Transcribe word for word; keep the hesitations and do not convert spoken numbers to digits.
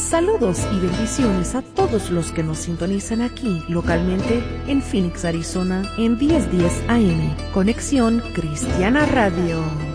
Saludos y bendiciones a todos los que nos sintonizan aquí localmente en Phoenix, Arizona, en diez diez A M. Conexión Cristiana Radio.